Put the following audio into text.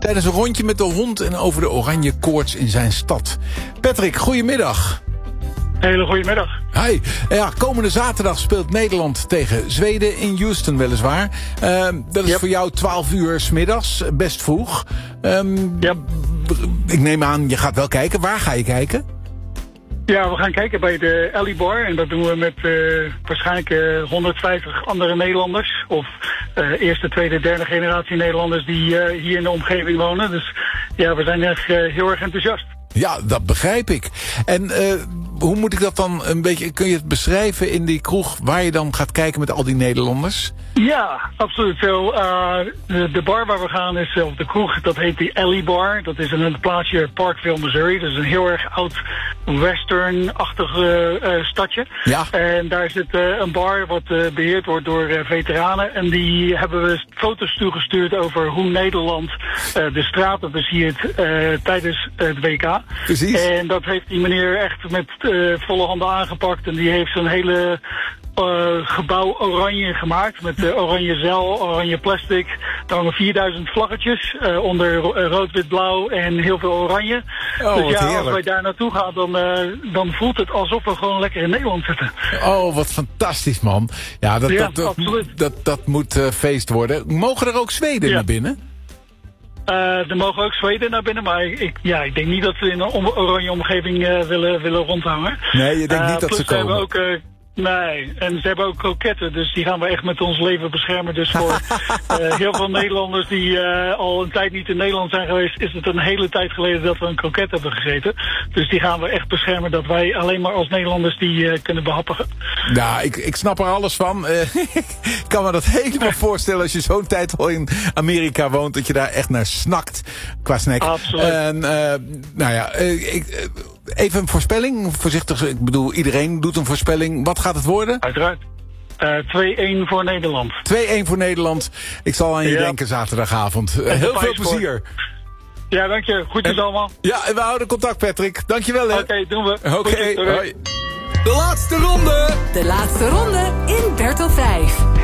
tijdens een rondje met de hond en over de oranje koorts in zijn stad. Patrick, goedemiddag. Hele goedemiddag. Hi. Ja, komende zaterdag speelt Nederland tegen Zweden in Houston weliswaar. Dat is voor jou 12 uur 's middags, best vroeg. Ik neem aan, je gaat wel kijken. Waar ga je kijken? Ja, we gaan kijken bij de Ellie Bar. En dat doen we met waarschijnlijk 150 andere Nederlanders. Of eerste, tweede, derde generatie Nederlanders die hier in de omgeving wonen. Dus ja, we zijn echt heel erg enthousiast. Ja, dat begrijp ik. En hoe moet ik dat dan een beetje... Kun je het beschrijven in die kroeg waar je dan gaat kijken met al die Nederlanders? Ja, absoluut. De bar waar we gaan is, of de kroeg, dat heet de Ellie Bar. Dat is in een plaatsje Parkville, Missouri. Dat is een heel erg oud western-achtig stadje. Ja. En daar zit een bar wat beheerd wordt door veteranen. En die hebben we foto's toegestuurd over hoe Nederland de straten beziert tijdens het WK. Precies. En dat heeft die meneer echt met volle handen aangepakt. En die heeft zo'n hele gebouw oranje gemaakt. Met oranje zeil, oranje plastic. Er hangen 4000 vlaggetjes. Onder rood, wit, blauw en heel veel oranje. Oh, dus ja, heerlijk. als wij daar naartoe gaan, dan voelt het alsof we gewoon lekker in Nederland zitten. Oh, wat fantastisch, man. Ja, dat moet feest worden. Mogen er ook Zweden naar binnen? Er mogen ook Zweden naar binnen, maar ik denk niet dat ze in een oranje omgeving willen rondhangen. Nee, je denkt niet dat ze komen. Hebben ook, nee, en ze hebben ook kroketten, dus die gaan we echt met ons leven beschermen. Dus voor heel veel Nederlanders die al een tijd niet in Nederland zijn geweest, is het een hele tijd geleden dat we een kroket hebben gegeten. Dus die gaan we echt beschermen dat wij alleen maar als Nederlanders die kunnen behappigen. Nou, ik snap er alles van. Ik kan me dat helemaal voorstellen als je zo'n tijd al in Amerika woont, dat je daar echt naar snakt qua snack. Absoluut. En, even een voorspelling, voorzichtig. Ik bedoel, iedereen doet een voorspelling. Wat gaat het worden? Uiteraard. 2-1 voor Nederland. 2-1 voor Nederland. Ik zal aan je denken zaterdagavond. Heel veel plezier. Ja, dank je. Groetjes allemaal. Ja, en we houden contact, Patrick. Dankjewel, hè. Oké, doen we. Oké, hoi. De laatste ronde. De laatste ronde in Bert op 5.